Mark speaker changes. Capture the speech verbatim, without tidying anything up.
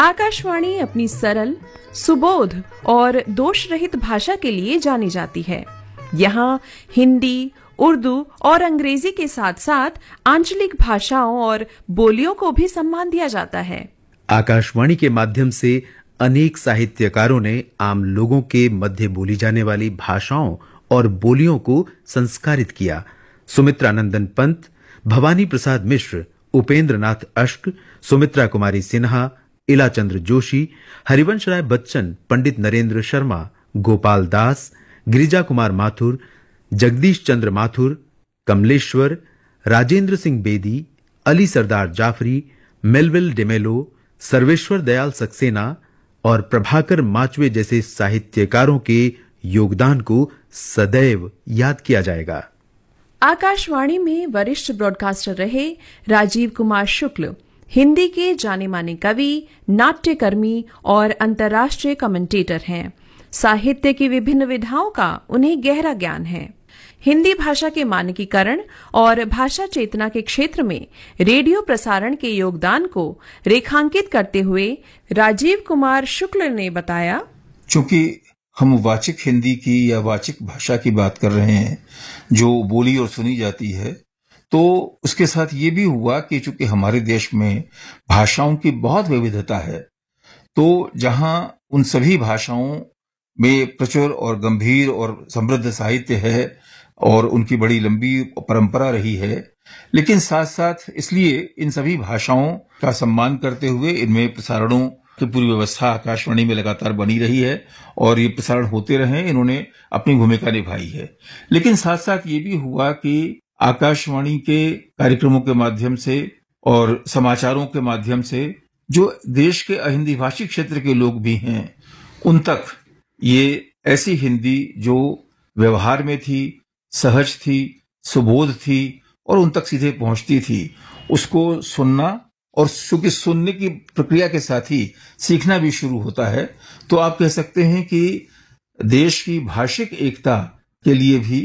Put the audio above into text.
Speaker 1: आकाशवाणी अपनी सरल, सुबोध और दोष रहित भाषा के लिए जानी जाती है। यहाँ हिंदी, उर्दू और अंग्रेजी के साथ साथ आंचलिक भाषाओं और बोलियों को भी सम्मान दिया जाता है।
Speaker 2: आकाशवाणी के माध्यम से अनेक साहित्यकारों ने आम लोगों के मध्य बोली जाने वाली भाषाओं और बोलियों को संस्कारित किया। सुमित्रा नंदन पंत, भवानी प्रसाद मिश्र, उपेंद्र नाथ अश्क, सुमित्रा कुमारी सिन्हा, इला चंद्र जोशी, हरिवंश राय बच्चन, पंडित नरेंद्र शर्मा, गोपाल दास, गिरिजा कुमार माथुर, जगदीश चंद्र माथुर, कमलेश्वर, राजेंद्र सिंह बेदी, अली सरदार जाफरी, मेलविल डेमेलो, सर्वेश्वर दयाल सक्सेना और प्रभाकर माचवे जैसे साहित्यकारों के योगदान को सदैव याद किया जाएगा।
Speaker 1: आकाशवाणी में वरिष्ठ ब्रॉडकास्टर रहे राजीव कुमार शुक्ल हिंदी के जाने माने कवि, नाट्यकर्मी और अंतर्राष्ट्रीय कमेंटेटर हैं। साहित्य की विभिन्न विधाओं का उन्हें गहरा ज्ञान है। हिंदी भाषा के मानकीकरण और भाषा चेतना के क्षेत्र में रेडियो प्रसारण के योगदान को रेखांकित करते हुए राजीव कुमार शुक्ल ने बताया,
Speaker 3: चूंकि हम वाचिक हिंदी की या वाचिक भाषा की बात कर रहे हैं जो बोली और सुनी जाती है, तो उसके साथ ये भी हुआ कि चूंकि हमारे देश में भाषाओं की बहुत विविधता है, तो जहां उन सभी भाषाओं में प्रचुर और गंभीर और समृद्ध साहित्य है और उनकी बड़ी लंबी परंपरा रही है, लेकिन साथ साथ इसलिए इन सभी भाषाओं का सम्मान करते हुए इनमें प्रसारणों की पूरी व्यवस्था आकाशवाणी में लगातार बनी रही है और ये प्रसारण होते रहे, इन्होंने अपनी भूमिका निभाई है। लेकिन साथ साथ ये भी हुआ कि आकाशवाणी के कार्यक्रमों के माध्यम से और समाचारों के माध्यम से जो देश के अहिंदी भाषी क्षेत्र के लोग भी हैं, उन तक ये ऐसी हिंदी जो व्यवहार में थी, सहज थी, सुबोध थी और उन तक सीधे पहुंचती थी, उसको सुनना और चूंकि सुनने की प्रक्रिया के साथ ही सीखना भी शुरू होता है, तो आप कह सकते हैं कि देश की भाषिक एकता के लिए भी